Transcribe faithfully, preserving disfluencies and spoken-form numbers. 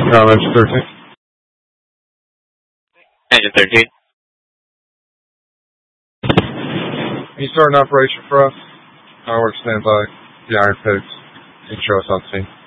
Uh, engine thirteen. Engine thirteen. Can you start an operation for us? Our work stands by the Iron Pigs. You can show us on scene.